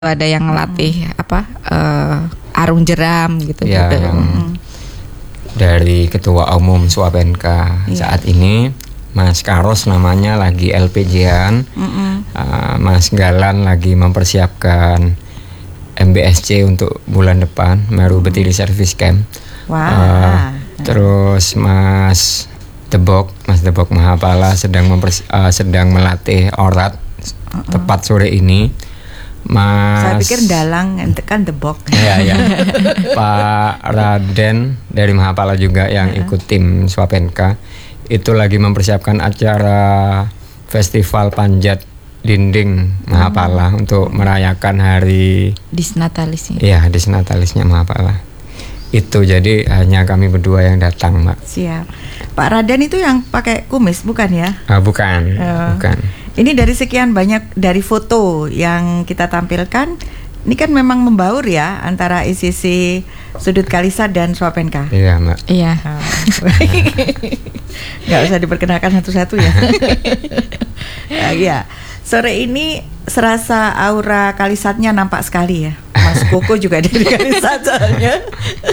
ada yang ngelatih arung jeram gitu ya, juga. Dari Ketua Umum Swapenka saat ini Mas Karos namanya lagi LPJ-an, Mas Galan lagi mempersiapkan MBSC untuk bulan depan, Meru Betiri Service Camp. Terus Mas Debok Mahapala sedang melatih orat tepat sore ini. Saya pikir dalang, ente kan Debok. Iya. Pak Raden dari Mahapala juga yang ikut tim Swapenka itu lagi mempersiapkan acara Festival Panjat Dinding Mahapala untuk merayakan hari Disnatalisnya. Iya, Disnatalisnya Mahapala. Itu jadi hanya kami berdua yang datang, Mbak. Siap. Pak Raden itu yang pakai kumis bukan ya? Bukan. Ini dari sekian banyak dari foto yang kita tampilkan, ini kan memang membaur ya antara ICC Sudut Kalisat dan Swapenka. Iya, Mbak. Iya. Nggak usah diperkenalkan satu-satu ya. Iya. Sore ini serasa aura Kalisatnya nampak sekali ya. Mas Koko juga dari Kalisat soalnya.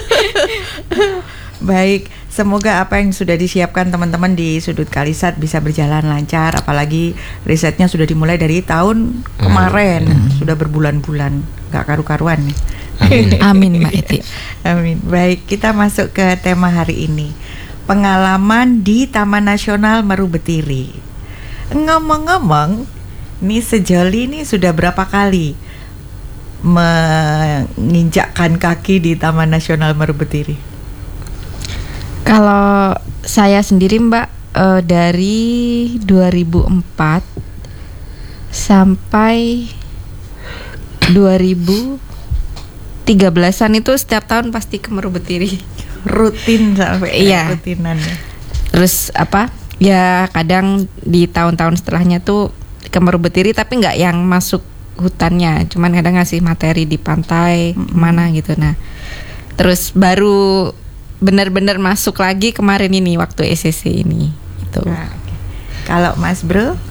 Baik, semoga apa yang sudah disiapkan teman-teman di Sudut Kalisat bisa berjalan lancar. Apalagi risetnya sudah dimulai dari tahun kemarin, sudah berbulan-bulan, gak karu-karuan nih. Amin Mbak Eti. Amin. Baik, kita masuk ke tema hari ini. Pengalaman di Taman Nasional Meru Betiri. Ngomong-ngomong, nih sejauh ini sudah berapa kali menginjakkan kaki di Taman Nasional Meru Betiri? Kalau saya sendiri Mbak, dari 2004 sampai 2013-an itu setiap tahun pasti ke Meru Betiri. Rutin sampai rutinan. Terus ya kadang di tahun-tahun setelahnya tuh ke Meru Betiri tapi nggak yang masuk hutannya, cuman kadang ngasih materi di pantai mana gitu. Nah, terus baru benar-benar masuk lagi kemarin ini waktu ECC ini gitu. Kalau Mas Bro?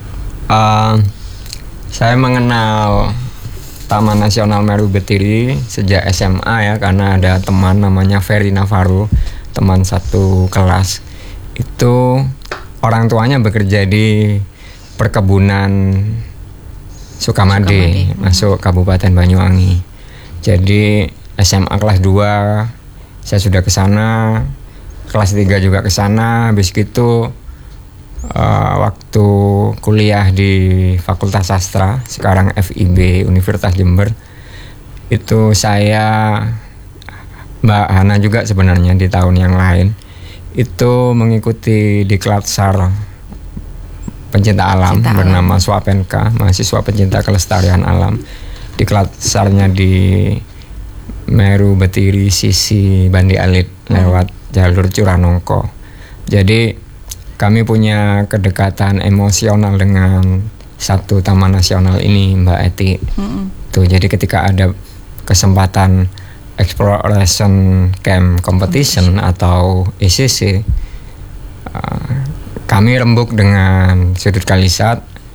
Saya mengenal Taman Nasional Meru Betiri sejak SMA ya, karena ada teman namanya Ferry Navarro, teman satu kelas. Itu orang tuanya bekerja di perkebunan Sukamade, masuk Kabupaten Banyuwangi. Jadi SMA kelas 2 saya sudah ke sana, kelas 3 juga ke sana. Habis itu waktu kuliah di Fakultas Sastra, sekarang FIB Universitas Jember, itu saya, Mbak Hana juga sebenarnya di tahun yang lain itu mengikuti diklat SAR pencinta alam bernama Swapenka, mahasiswa pencinta kelestarian alam. Diklat SAR-nya di Meru Betiri sisi Bandi Alit lewat jalur Curanongko. Jadi kami punya kedekatan emosional dengan satu taman nasional ini, Mbak Eti. Tuh, jadi ketika ada kesempatan exploration camp competition atau ECC, kami rembuk dengan Sudut Kalisat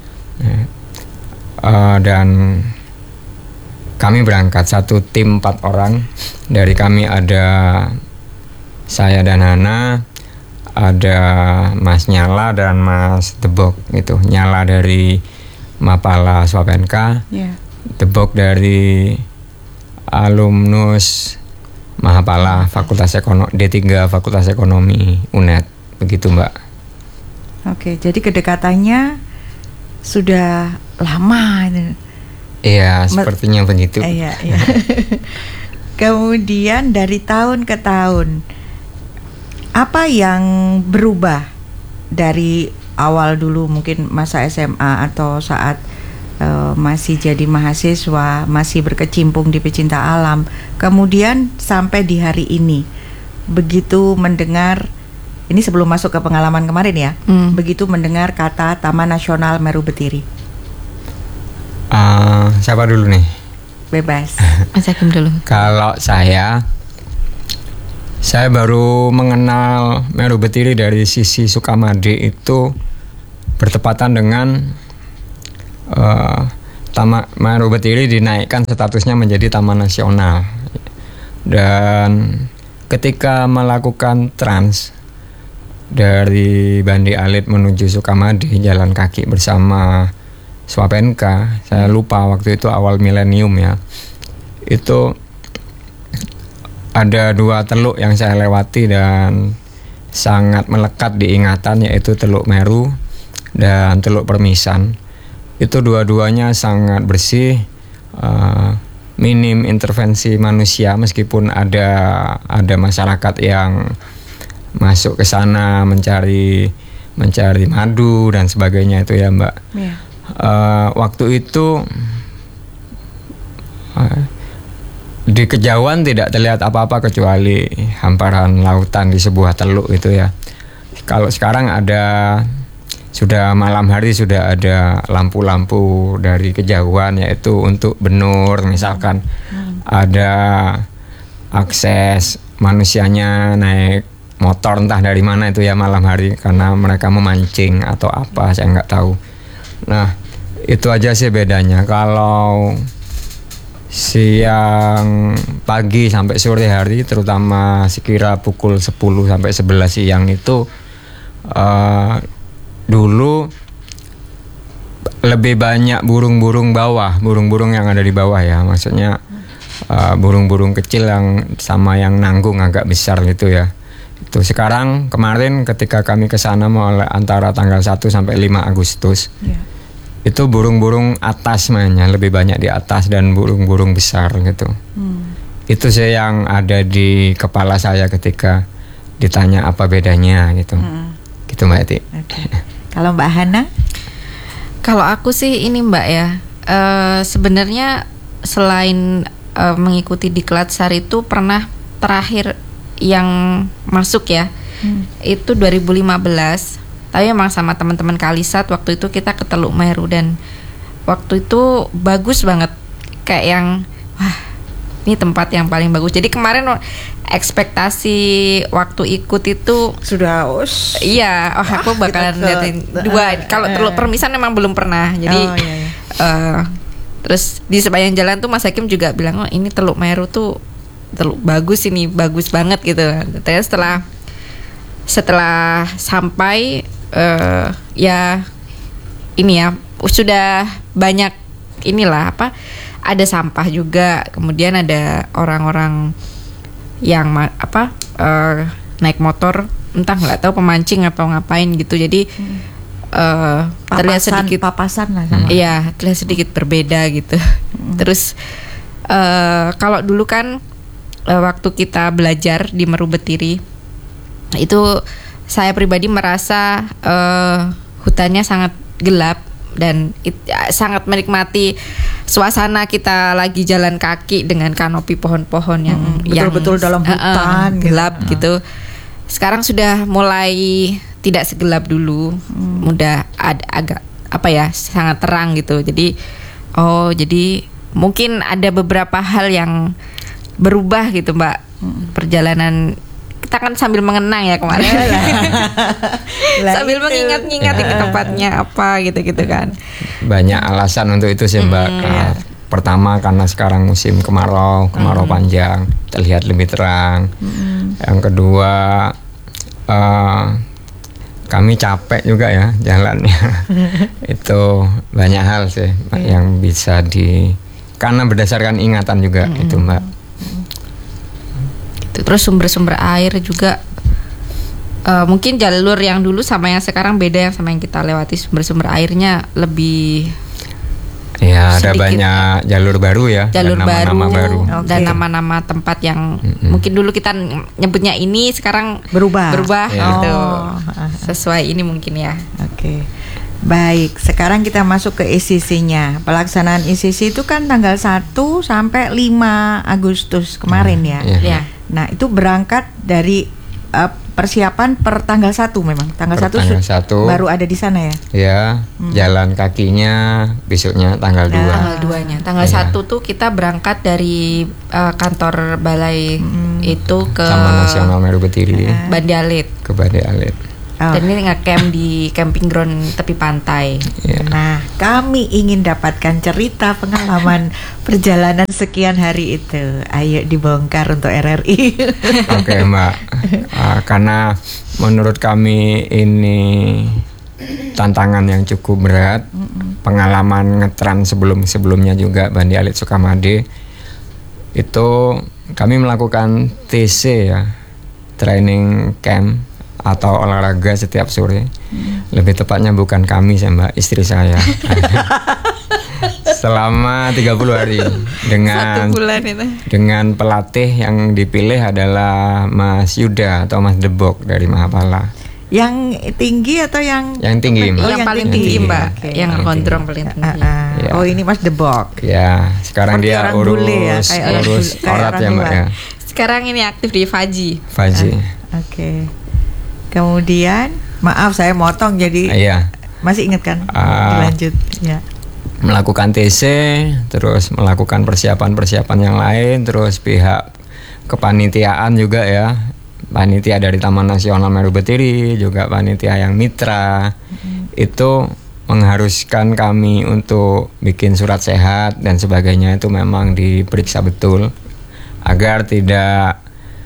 dan kami berangkat satu tim 4 orang. Dari kami ada saya dan Hana, ada Mas Nyala dan Mas Debok gitu. Nyala dari Mapala Swapenka, Debok dari alumnus Mahapala Fakultas D3 Fakultas Ekonomi UNED. Begitu, Mbak. Oke, jadi kedekatannya sudah lama ini. Iya, sepertinya begitu. Iya. Kemudian dari tahun ke tahun, apa yang berubah dari awal dulu mungkin masa SMA atau saat masih jadi mahasiswa, masih berkecimpung di pecinta alam, kemudian sampai di hari ini, begitu mendengar, ini sebelum masuk ke pengalaman kemarin ya, begitu mendengar kata Taman Nasional Meru Betiri. Siapa dulu nih? Bebas. Mas Hakim dulu. Kalau saya baru mengenal Meru Betiri dari sisi Sukamade itu bertepatan dengan Taman Meru Betiri dinaikkan statusnya menjadi Taman Nasional. Dan ketika melakukan trans dari Bandi Alit menuju Sukamadi jalan kaki bersama Swapenka, saya lupa waktu itu awal milenium ya. Itu ada 2 teluk yang saya lewati dan sangat melekat di ingatan, yaitu Teluk Meru dan Teluk Permisan. Itu dua-duanya sangat bersih, minim intervensi manusia, meskipun ada masyarakat yang masuk ke sana mencari madu dan sebagainya itu ya Mbak. Yeah. Waktu itu di kejauhan tidak terlihat apa-apa kecuali hamparan lautan di sebuah teluk itu ya. Kalau sekarang sudah malam hari sudah ada lampu-lampu dari kejauhan, yaitu untuk benur misalkan. Ada akses manusianya naik motor entah dari mana itu ya malam hari, karena mereka memancing atau apa saya nggak tahu. Nah itu aja sih bedanya. Kalau siang, pagi sampai sore hari, terutama sekira pukul 10 sampai 11 siang itu dulu lebih banyak burung-burung bawah, burung-burung yang ada di bawah ya, maksudnya burung-burung kecil yang sama yang nanggung agak besar gitu ya. Itu sekarang kemarin ketika kami ke sana mulai antara tanggal 1 sampai 5 Agustus. Yeah. Itu burung-burung atas mainnya lebih banyak di atas dan burung-burung besar gitu. Itu sih yang ada di kepala saya ketika ditanya apa bedanya gitu. Gitu Mbak Eti. Okay. Kalau Mbak Hana? Kalau aku sih ini Mbak ya, sebenarnya selain mengikuti Diklat SAR itu pernah terakhir yang masuk ya, itu 2015. Tapi emang sama teman-teman Kalisat waktu itu kita ke Teluk Meru dan waktu itu bagus banget, kayak yang wah ini tempat yang paling bagus. Jadi kemarin ekspektasi waktu ikut itu sudah iya, aku bakalan liatin 2. Kalau Teluk Permisan memang belum pernah. Jadi terus di sepanjang jalan tuh Mas Hakim juga bilang oh ini Teluk Meru tuh teluk bagus, ini bagus banget gitu. Terus setelah sampai ya ini ya sudah banyak inilah apa, ada sampah juga, kemudian ada orang-orang yang naik motor entah nggak tahu pemancing atau ngapain gitu. Jadi terlihat sedikit papasan lah sama. Iya, terlihat sedikit berbeda gitu. Terus kalau dulu kan waktu kita belajar di Meru Betiri itu saya pribadi merasa hutannya sangat gelap dan sangat menikmati suasana kita lagi jalan kaki dengan kanopi pohon-pohon yang betul-betul dalam hutan gelap gitu. Sekarang sudah mulai tidak segelap dulu, udah agak sangat terang gitu. Jadi mungkin ada beberapa hal yang berubah gitu Mbak. Perjalanan kita kan sambil mengenang ya kemarin. Sambil mengingat-ingat ini tempatnya apa gitu kan. Banyak alasan untuk itu sih Mbak. Pertama karena sekarang musim kemarau panjang, terlihat lebih terang. Yang kedua kami capek juga ya jalannya. Itu banyak hal sih yang bisa karena berdasarkan ingatan juga itu Mbak. Terus sumber-sumber air juga mungkin jalur yang dulu sama yang sekarang beda, yang sama yang kita lewati sumber-sumber airnya lebih ya sedikit, ada banyak jalur baru ya, jalur dan nama-nama baru. Dan nama-nama tempat yang mungkin dulu kita nyebutnya ini sekarang berubah gitu. Sesuai ini mungkin ya. Oke. Baik, sekarang kita masuk ke ICC-nya. Pelaksanaan ICC itu kan tanggal 1 sampai 5 Agustus kemarin ya. Ya. Nah, itu berangkat dari persiapan per tanggal 1 memang. Tanggal 1 baru ada di sana ya? Ya, jalan kakinya besoknya tanggal 2. Tanggal 2-nya. Tanggal 1 tuh kita berangkat dari kantor balai itu ke Taman Nasional Meru Betiri. Bandi Alit. Ke Bandi Alit. Dan ini nge-camp di camping ground tepi pantai. Nah, kami ingin dapatkan cerita pengalaman perjalanan sekian hari itu. Ayo dibongkar untuk RRI. Oke, Mbak. Karena menurut kami ini tantangan yang cukup berat. Pengalaman ngetran sebelumnya juga Bandi Alit Sukamade. Itu kami melakukan TC ya, training camp atau olahraga setiap sore. Lebih tepatnya bukan kami sih Mbak, istri saya. Selama 30 hari dengan 1 bulan itu. Dengan pelatih yang dipilih adalah Mas Yuda atau Mas Debok dari Mahapala. Yang tinggi atau yang tinggi, Mbak. Yang paling tinggi, Mbak. Okay. Yang gondrong paling tinggi. Ya. Oh, ini Mas Debok. Ya, sekarang Seperti dia orang urus bule ya, kayak orat orang ya Mbak luar. ya. Sekarang ini aktif di Faji. Oke. Kemudian, maaf saya motong jadi Iya. masih ingat kan? Dilanjut. Ya. Melakukan TC, terus melakukan persiapan-persiapan yang lain, terus pihak kepanitiaan juga ya. Panitia dari Taman Nasional Meru Betiri, juga panitia yang mitra. Itu mengharuskan kami untuk bikin surat sehat dan sebagainya, itu memang diperiksa betul agar tidak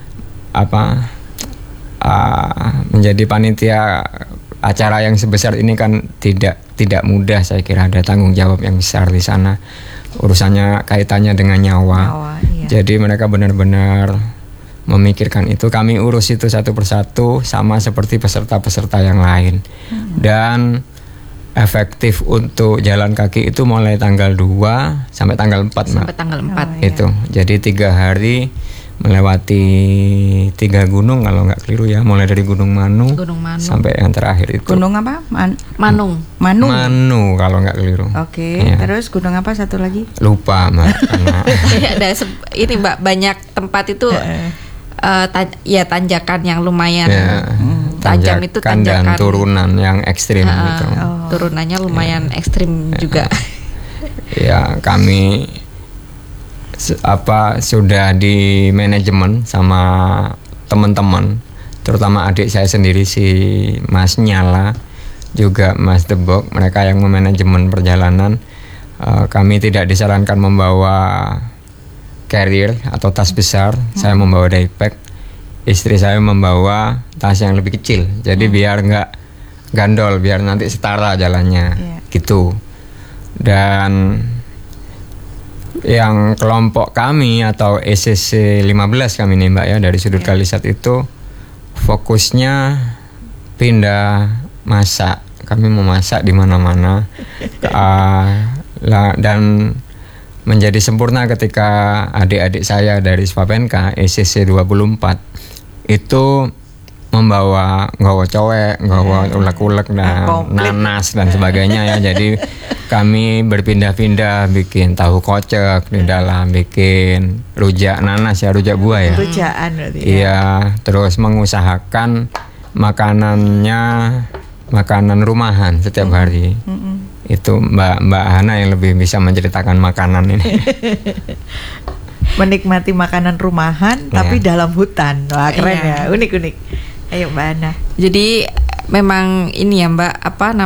menjadi panitia acara yang sebesar ini kan tidak mudah. Saya kira ada tanggung jawab yang besar di sana, urusannya kaitannya dengan nyawa. Iya. Jadi mereka benar-benar memikirkan itu. Kami urus itu satu persatu sama seperti peserta-peserta yang lain. Dan efektif untuk jalan kaki itu mulai tanggal 2 sampai tanggal 4 Sampai tanggal 4. Itu. Jadi 3 hari melewati 3 gunung kalau nggak keliru ya, mulai dari Gunung Manu sampai yang terakhir itu Gunung apa? Manung Manu kalau nggak keliru. Oke. Ya. Terus gunung apa satu lagi? Lupa Mbak. Ada ini Mbak, banyak tempat itu tanjakan yang lumayan tajam, itu tanjakan dan turunan yang ekstrim gitu. Turunannya lumayan ekstrim juga. Ya, kami sudah di manajemen sama teman-teman, terutama adik saya sendiri si Mas Nyala, juga Mas Debok, mereka yang memanajemen perjalanan. Kami tidak disarankan membawa carrier atau tas besar. Saya membawa daypack, istri saya membawa tas yang lebih kecil, jadi biar nggak gandol, biar nanti setara jalannya gitu. Dan yang kelompok kami atau ECC 15 kami nih Mbak ya, dari sudut Kalisat itu fokusnya pindah masak. Kami memasak di mana-mana. Dan menjadi sempurna ketika adik-adik saya dari Swapenka ECC 24 itu membawa nggawa cowek, nggawa ulek-ulek dan nanas dan sebagainya ya. Jadi kami berpindah-pindah bikin tahu kocek di dalam, bikin rujak nanas ya, rujak buah ya. Rujakan berarti. Iya, terus mengusahakan makanan rumahan setiap hari. Itu Mbak Hana yang lebih bisa menceritakan makanan ini. Menikmati makanan rumahan tapi dalam hutan. Wah, keren ya, unik-unik. Ayo Mbak Hana. Jadi memang ini ya Mbak,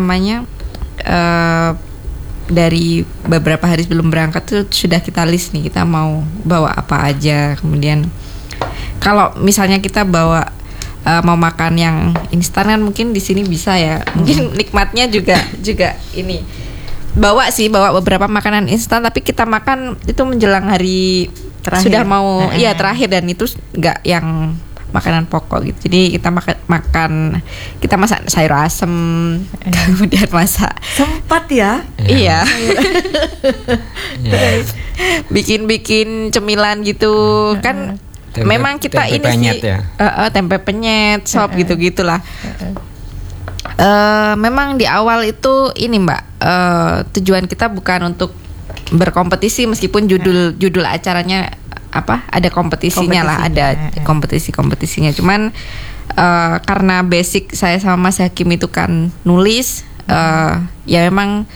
dari beberapa hari sebelum berangkat tuh sudah kita list nih, kita mau bawa apa aja. Kemudian kalau misalnya kita bawa mau makan yang instan kan mungkin di sini bisa ya. Mungkin nikmatnya juga ini. Bawa beberapa makanan instan, tapi kita makan itu menjelang hari terakhir. Sudah mau terakhir, dan itu nggak yang makanan pokok gitu. Jadi kita kita masak sayur asem, kemudian masak. Sempat ya? Iya. Bikin cemilan gitu kan. Memang kita tempe ini penyet sih tempe penyet, sop gitu-gitulah. Memang di awal itu ini Mbak, tujuan kita bukan untuk berkompetisi, meskipun judul acaranya ada kompetisinya lah, ada kompetisinya. Cuman karena basic saya sama Mas Hakim itu kan nulis, ya memang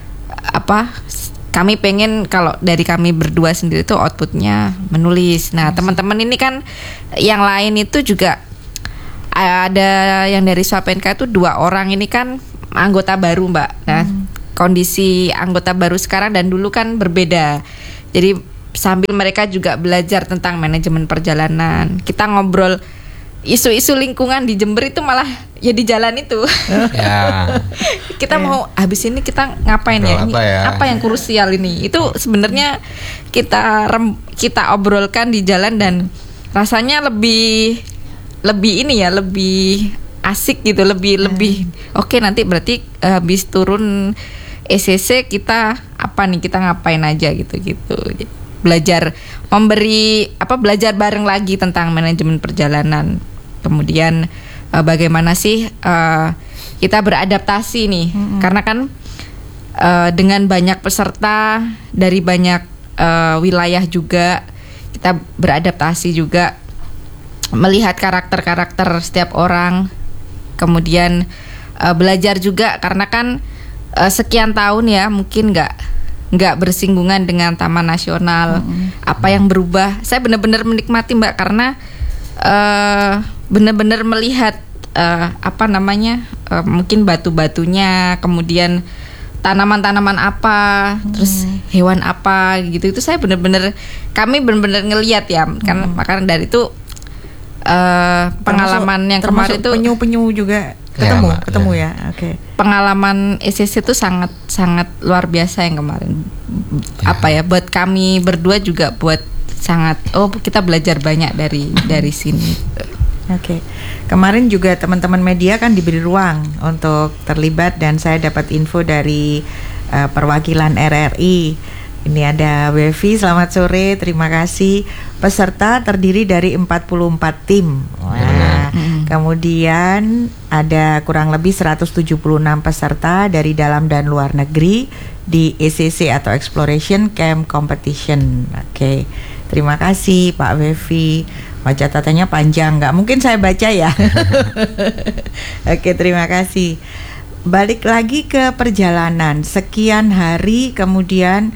kami pengen kalau dari kami berdua sendiri tuh outputnya menulis. Nah teman-teman ini kan yang lain itu juga ada yang dari Swapenka itu 2 orang ini kan anggota baru Mbak. Nah kondisi anggota baru sekarang dan dulu kan berbeda. Jadi sambil mereka juga belajar tentang manajemen perjalanan, kita ngobrol isu-isu lingkungan di Jember itu malah ya di jalan itu. Ya. Kita mau habis ini kita ngapain ya? Ini apa yang krusial ini? Itu sebenarnya kita obrolkan di jalan dan rasanya lebih ini ya, lebih asik gitu, lebih oke, nanti berarti habis turun ECC kita apa nih, kita ngapain aja gitu. Belajar belajar bareng lagi tentang manajemen perjalanan. Kemudian bagaimana sih kita beradaptasi nih, karena kan dengan banyak peserta dari banyak wilayah juga, kita beradaptasi juga, melihat karakter-karakter setiap orang. Kemudian belajar juga karena kan sekian tahun ya, mungkin nggak bersinggungan dengan Taman Nasional. Apa yang berubah? Saya benar-benar menikmati Mbak, karena benar-benar melihat mungkin batu-batunya, kemudian tanaman-tanaman apa, terus hewan apa gitu. Itu saya kami benar-benar ngelihat ya, karena dari itu pengalaman yang kemarin itu penyu juga ketemu ya. Oke. Pengalaman ECC itu sangat luar biasa yang kemarin. Buat kami berdua juga buat kita belajar banyak dari sini. Oke. Kemarin juga teman-teman media kan diberi ruang untuk terlibat dan saya dapat info dari perwakilan RRI. Ini ada Wevi, selamat sore, terima kasih. Peserta terdiri dari 44 tim. Wah. Kemudian ada kurang lebih 176 peserta dari dalam dan luar negeri di ECC atau Exploration Camp Competition. Oke. Terima kasih Pak Wevi. Catatannya panjang, nggak mungkin saya baca ya. Oke, terima kasih. Balik lagi ke perjalanan, sekian hari kemudian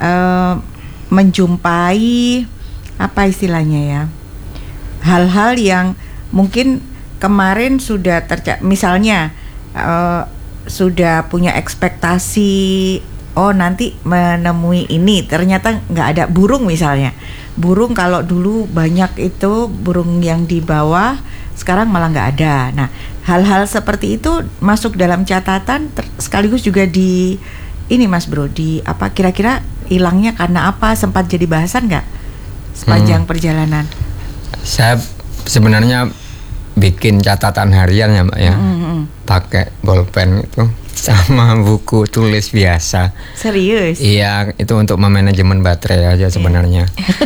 menjumpai apa istilahnya ya, hal-hal yang mungkin kemarin sudah misalnya sudah punya ekspektasi, oh nanti menemui ini, ternyata nggak ada burung misalnya. Burung kalau dulu banyak itu burung yang di bawah, sekarang malah nggak ada. Nah, hal-hal seperti itu masuk dalam catatan sekaligus juga di ini Mas Bro, di apa kira-kira hilangnya karena apa, sempat jadi bahasan nggak sepanjang perjalanan? Saya sebenarnya bikin catatan harian ya Mbak ya, pakai bolpen itu sama buku tulis biasa. Serius? Iya, itu untuk memanajemen baterai aja sebenarnya.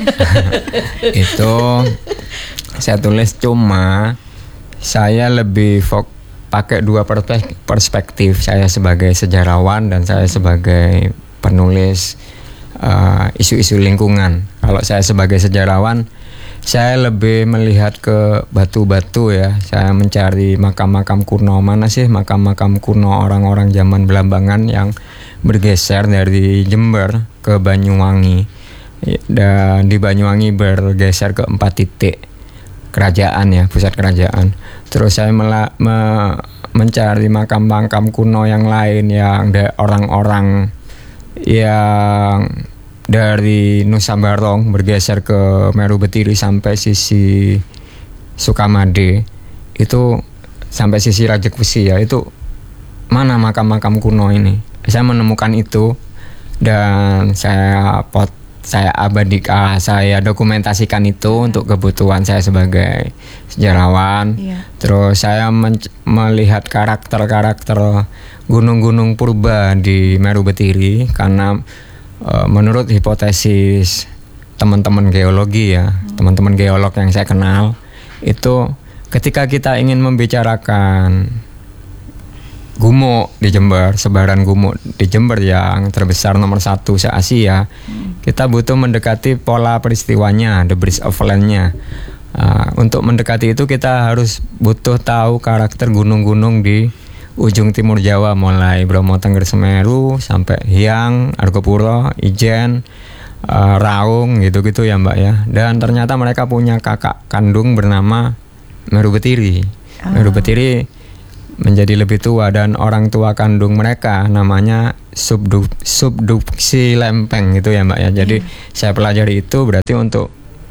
Itu saya tulis, cuma saya lebih pakai 2 perspektif, saya sebagai sejarawan dan saya sebagai penulis isu-isu lingkungan. Kalau saya sebagai sejarawan, saya lebih melihat ke batu-batu ya. Saya mencari makam-makam kuno, mana sih makam-makam kuno orang-orang zaman Belambangan yang bergeser dari Jember ke Banyuwangi, dan di Banyuwangi bergeser ke 4 titik kerajaan ya, pusat kerajaan. Terus saya mencari makam-makam kuno yang lain yang orang-orang yang dari Nusa Barong bergeser ke Meru Betiri sampai sisi Sukamade, itu sampai sisi Rajek Besi ya, itu mana makam-makam kuno ini. Saya menemukan itu dan saya abadikan, saya dokumentasikan itu untuk kebutuhan saya sebagai sejarawan. Terus saya melihat karakter-karakter gunung-gunung purba di Meru Betiri, karena menurut hipotesis teman-teman geologi ya, teman-teman geolog yang saya kenal, itu ketika kita ingin membicarakan gumuk di Jember, sebaran gumuk di Jember yang terbesar nomor 1 se-Asia, kita butuh mendekati pola peristiwanya, the bridge of land-nya. Untuk mendekati itu kita harus butuh tahu karakter gunung-gunung di ujung timur Jawa, mulai Bromo, Tengger, Semeru sampai Hyang, Argopuro, Ijen, Raung gitu-gitu ya Mbak ya. Dan ternyata mereka punya kakak kandung bernama Meru Betiri. Meru Betiri menjadi lebih tua dan orang tua kandung mereka namanya subduksi lempeng gitu ya Mbak ya. Jadi saya pelajari itu berarti untuk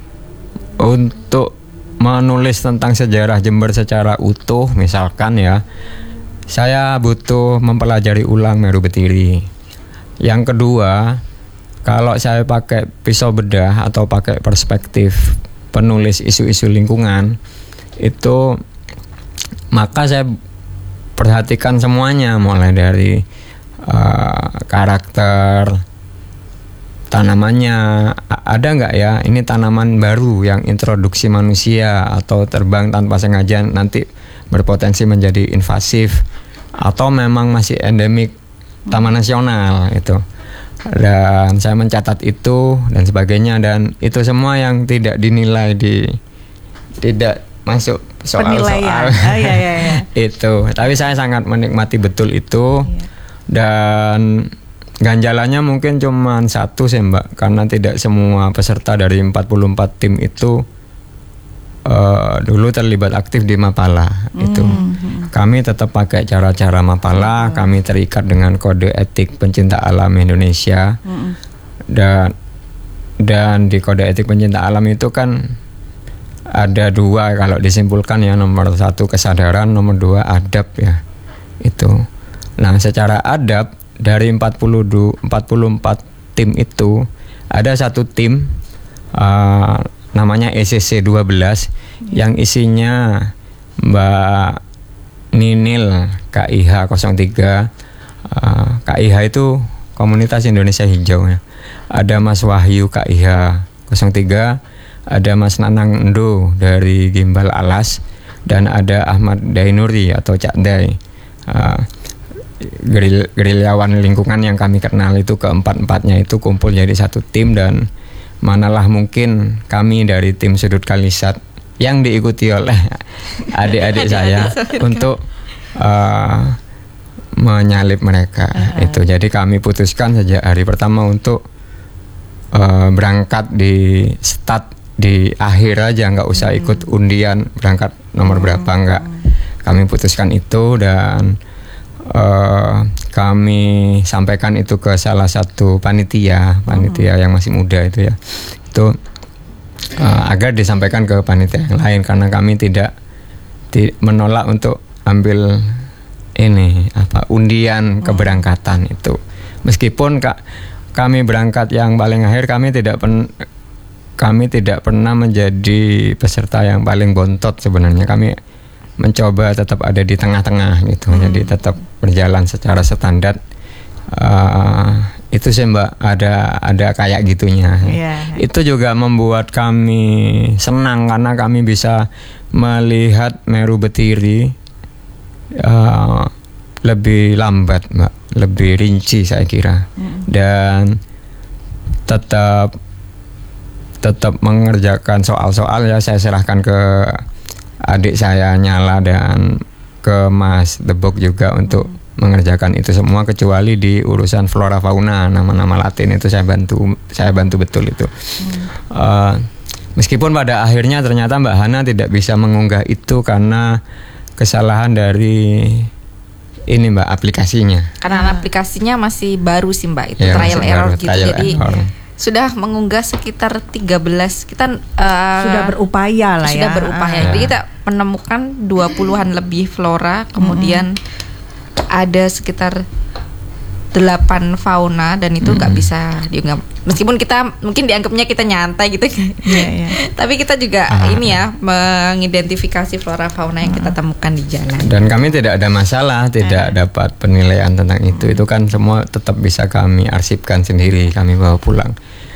menulis tentang sejarah Jember secara utuh misalkan ya, saya butuh mempelajari ulang Meru Betiri. Yang kedua, kalau saya pakai pisau bedah atau pakai perspektif penulis isu-isu lingkungan itu, maka saya perhatikan semuanya mulai dari karakter tanamannya, ada nggak ya ini tanaman baru yang introduksi manusia atau terbang tanpa sengaja nanti berpotensi menjadi invasif atau memang masih endemik taman nasional itu. Dan saya mencatat itu dan sebagainya, dan itu semua yang tidak dinilai tidak masuk soal-soal itu. Tapi saya sangat menikmati betul itu. Dan ganjalannya mungkin cuma satu sih Mbak, karena tidak semua peserta dari 44 tim itu dulu terlibat aktif di Mapala itu. Kami tetap pakai cara-cara Mapala, kami terikat dengan kode etik pencinta alam Indonesia. Dan di kode etik pencinta alam itu kan ada dua kalau disimpulkan ya, nomor 1 kesadaran, nomor 2 adab ya itu. Nah secara adab dari 44 tim itu ada satu tim namanya ECC 12 yang isinya Mbak Ninil KIH 03. KIH itu Komunitas Indonesia Hijau ya. Ada Mas Wahyu KIH 03, ada Mas Nanang Endo dari Gimbal Alas, dan ada Ahmad Dainuri atau Cak Dai, gerilyawan lingkungan yang kami kenal itu. Keempat-empatnya itu kumpul jadi satu tim, dan manalah mungkin kami dari tim Sudut Kalisat yang diikuti oleh adik-adik saya untuk menyalip mereka itu. Jadi kami putuskan sejak hari pertama untuk berangkat di start di akhir aja, nggak usah ikut undian berangkat nomor berapa, nggak. Kami putuskan itu dan kami sampaikan itu ke salah satu panitia yang masih muda itu ya, itu agar disampaikan ke panitia yang lain, karena kami tidak menolak untuk ambil undian keberangkatan itu. Meskipun kami berangkat yang paling akhir, kami tidak pernah menjadi peserta yang paling bontot sebenarnya. Kami mencoba tetap ada di tengah-tengah gitu. Jadi tetap berjalan secara standar. Itu sih Mbak, ada kayak gitunya. Itu juga membuat kami senang karena kami bisa melihat Meru Betiri lebih lambat Mbak, lebih rinci saya kira. Dan tetap mengerjakan soal-soal ya, saya serahkan ke adik saya Nyala dan ke Mas Debok juga untuk mengerjakan itu semua, kecuali di urusan flora fauna, nama-nama Latin itu saya bantu betul itu. Meskipun pada akhirnya ternyata Mbak Hana tidak bisa mengunggah itu karena kesalahan dari ini Mbak, aplikasinya. Karena aplikasinya masih baru sih Mbak, itu ya, trial error gitu. Jadi sudah mengunggah sekitar 13. Kita sudah berupaya lah sudah berupaya. Jadi kita menemukan 20-an lebih flora, kemudian ada sekitar 8 fauna, dan itu nggak bisa diunggah. Meskipun kita mungkin dianggapnya kita nyantai gitu, tapi kita juga mengidentifikasi flora fauna yang kita temukan di jalan. Dan kami tidak ada masalah, tidak dapat penilaian tentang itu. Itu kan semua tetap bisa kami arsipkan sendiri, kami bawa pulang.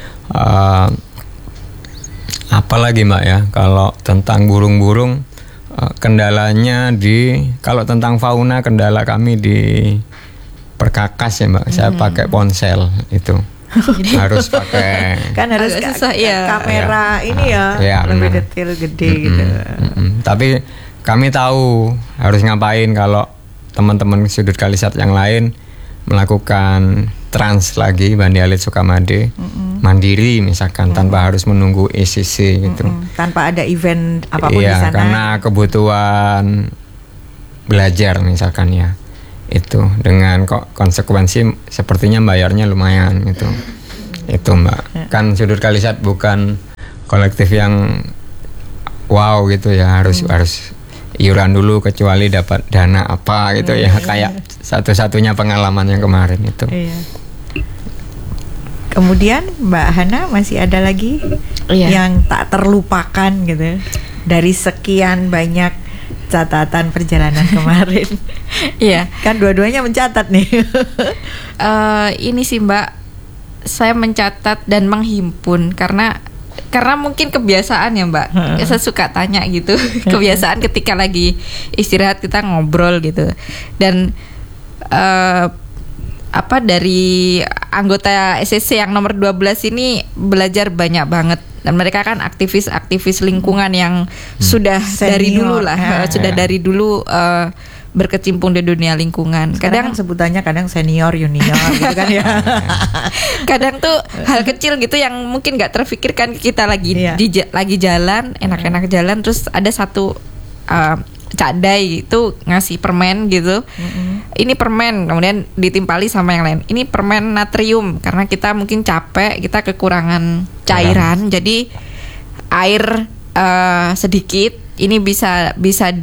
Apalagi Mbak ya, kalau tentang burung-burung, kendalanya kalau tentang fauna, kendala kami di perkakas ya Mbak. Saya pakai ponsel itu. Harus pakai harus kamera ini lebih detail gede gitu. Tapi kami tahu harus ngapain kalau teman-teman Sudut Kalisat yang lain melakukan trans lagi Bandi Alit Sukamade mandiri misalkan, tanpa harus menunggu ECC gitu. Tanpa ada event apapun di sana. Karena kebutuhan belajar misalkan ya, itu dengan konsekuensi sepertinya bayarnya lumayan gitu. Itu Mbak, kan Sudut Kalisat bukan kolektif yang wow gitu ya, harus iuran dulu kecuali dapat dana apa gitu ya, kayak satu-satunya pengalaman yang kemarin itu. Kemudian Mbak Hana masih ada lagi yang tak terlupakan gitu dari sekian banyak catatan perjalanan kemarin. Iya, kan dua-duanya mencatat nih. Ini sih Mbak, saya mencatat dan menghimpun karena mungkin kebiasaan ya Mbak. Saya suka tanya gitu. Kebiasaan ketika lagi istirahat kita ngobrol gitu. Dan dari anggota SCC yang nomor 12 ini belajar banyak banget. Dan mereka kan aktivis lingkungan yang sudah Senior. dari dulu lah, dari dulu berkecimpung di dunia lingkungan. Kadang sebutannya kadang senior junior gitu kan ya. Kadang tuh hal kecil gitu yang mungkin nggak terfikirkan kita lagi lagi jalan, enak-enak jalan, terus ada satu Cak Dai itu ngasih permen gitu. Ini permen, kemudian ditimpali sama yang lain. Ini permen natrium karena kita mungkin capek, kita kekurangan cairan, jadi air sedikit. Ini bisa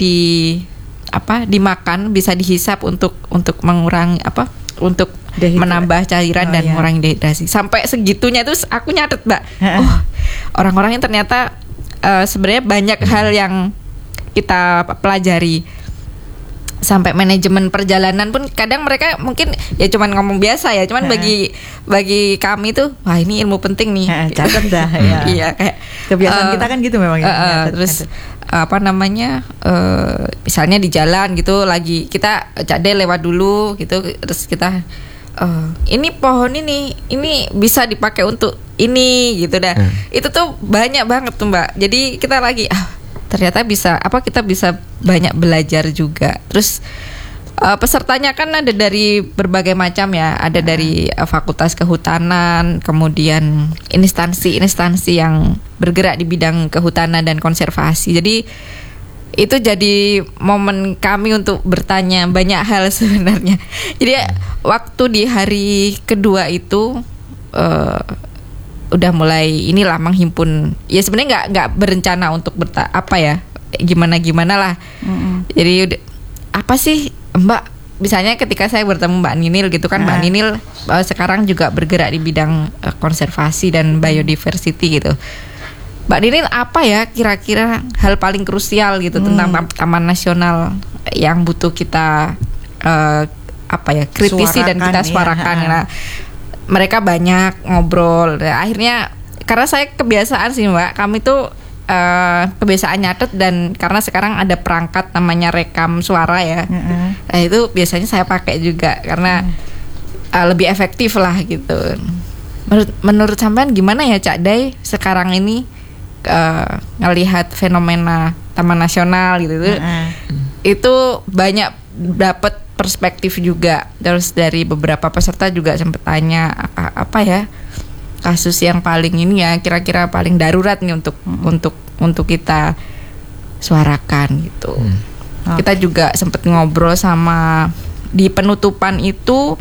dimakan, bisa dihisap untuk mengurangi untuk menambah cairan dan mengurangi dehidrasi. Sampai segitunya tuh aku nyatet Mbak. Orang-orang yang ternyata sebenarnya banyak hal yang kita pelajari. Sampai manajemen perjalanan pun kadang mereka mungkin ya cuman ngomong biasa ya, cuman bagi kami tuh wah ini ilmu penting nih. Catat dah ya. Iya, kayak kebiasaan kita kan gitu memang ya. Terus misalnya di jalan gitu lagi kita Cak lewat dulu gitu, terus kita ini pohon ini bisa dipakai untuk ini gitu dah. Itu tuh banyak banget tuh Mbak. Jadi kita lagi ternyata kita bisa banyak belajar juga. Terus pesertanya kan ada dari berbagai macam ya, ada dari Fakultas Kehutanan, kemudian instansi yang bergerak di bidang kehutanan dan konservasi. Jadi itu jadi momen kami untuk bertanya banyak hal sebenarnya. Jadi waktu di hari kedua itu udah mulai inilah menghimpun. Ya sebenarnya nggak berencana untuk gimana lah. Jadi apa sih Mbak? Misalnya ketika saya bertemu Mbak Ninil gitu kan, Mbak Ninil sekarang juga bergerak di bidang konservasi dan biodiversity gitu. Mbak Ninil apa ya kira-kira hal paling krusial gitu tentang Taman Nasional yang butuh kita kritisi dan kita suarakan ya. Nah, mereka banyak ngobrol. Akhirnya karena saya kebiasaan sih Mbak, kami tuh kebiasaan nyatet, dan karena sekarang ada perangkat namanya rekam suara ya. Nah, itu biasanya saya pakai juga karena lebih efektif lah gitu. Menurut sampean gimana ya Cak Dai sekarang ini ngelihat fenomena Taman Nasional gitu. Itu banyak dapat perspektif juga. Terus dari beberapa peserta juga sempat tanya apa ya kasus yang paling ini ya kira-kira paling darurat nih untuk kita suarakan gitu. Kita juga sempat ngobrol sama di penutupan itu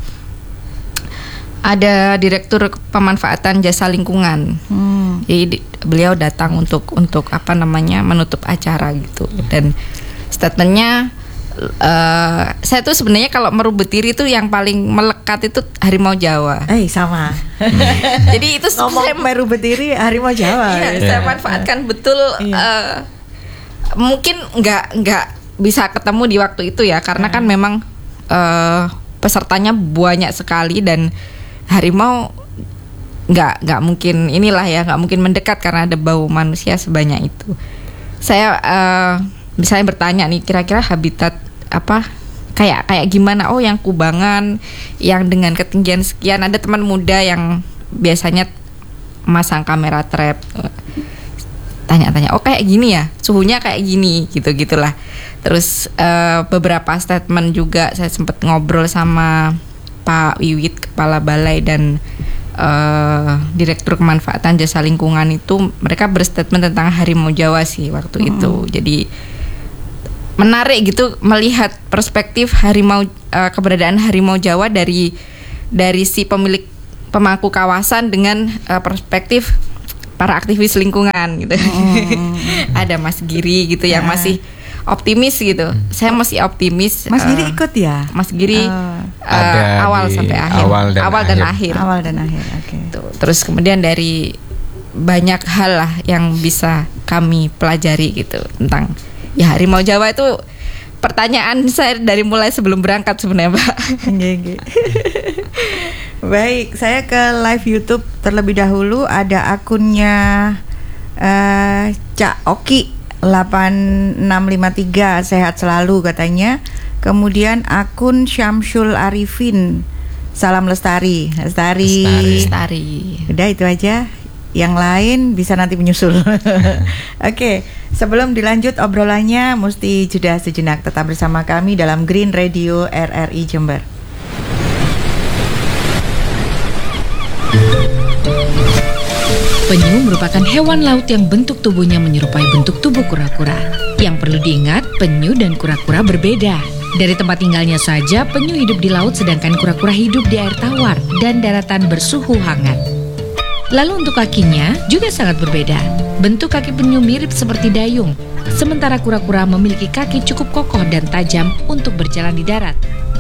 ada Direktur Pemanfaatan Jasa Lingkungan. Jadi beliau datang untuk menutup acara gitu. Dan statementnya saya tuh sebenarnya kalau Merubetiri tuh yang paling melekat itu harimau Jawa. Sama. Jadi itu ngomong Merubetiri harimau Jawa. Iya, saya manfaatkan betul. Mungkin nggak bisa ketemu di waktu itu ya, karena kan memang pesertanya banyak sekali dan harimau nggak mungkin nggak mungkin mendekat karena ada bau manusia sebanyak itu. Saya misalnya bertanya nih kira-kira habitat kayak gimana? Yang kubangan yang dengan ketinggian sekian. Ada teman muda yang biasanya masang kamera trap, tanya-tanya kayak gini ya, suhunya kayak gini gitu-gitulah. Terus beberapa statement juga saya sempat ngobrol sama Pak Wiwit, Kepala Balai, dan Direktur Kemanfaatan Jasa Lingkungan itu. Mereka berstatement tentang harimau Jawa sih waktu itu. Jadi menarik gitu melihat perspektif harimau, keberadaan harimau Jawa dari si pemilik pemangku kawasan dengan perspektif para aktivis lingkungan gitu. Ada Mas Giri gitu yang masih optimis gitu. Saya masih optimis. Mas Giri ikut ya? Mas Giri Ada awal di sampai akhir. awal dan akhir. Awal dan akhir. Oke. Terus kemudian dari banyak hal lah yang bisa kami pelajari gitu tentang ya harimau Jawa itu. Pertanyaan saya dari mulai sebelum berangkat sebenarnya, Mbak. Baik, saya ke live YouTube terlebih dahulu. Ada akunnya Cak Oki 8653, sehat selalu katanya. Kemudian akun Syamsul Arifin, salam lestari. Udah itu aja. Yang lain bisa nanti menyusul. Oke, sebelum dilanjut obrolannya mesti jeda sejenak. Tetap bersama kami dalam Green Radio RRI Jember. Penyu merupakan hewan laut yang bentuk tubuhnya menyerupai bentuk tubuh kura-kura. Yang perlu diingat, penyu dan kura-kura berbeda. Dari tempat tinggalnya saja, penyu hidup di laut sedangkan kura-kura hidup di air tawar dan daratan bersuhu hangat. Lalu untuk kakinya juga sangat berbeda. Bentuk kaki penyu mirip seperti dayung, sementara kura-kura memiliki kaki cukup kokoh dan tajam untuk berjalan di darat.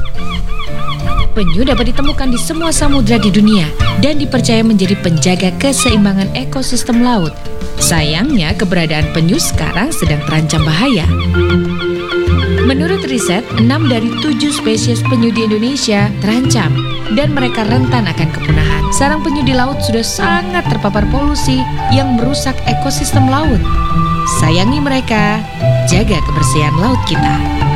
Penyu dapat ditemukan di semua samudra di dunia dan dipercaya menjadi penjaga keseimbangan ekosistem laut. Sayangnya, keberadaan penyu sekarang sedang terancam bahaya. Menurut riset, 6 dari 7 spesies penyu di Indonesia terancam dan mereka rentan akan kepunahan. Sarang penyu di laut sudah sangat terpapar polusi yang merusak ekosistem laut. Sayangi mereka, jaga kebersihan laut kita.